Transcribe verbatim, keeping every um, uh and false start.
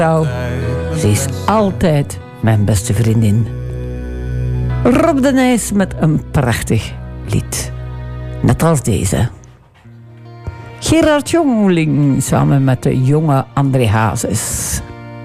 vrouw. Ze is altijd mijn beste vriendin. Rob de Nijs met een prachtig lied. Net als deze. Gerard Joling samen met de jonge André Hazes.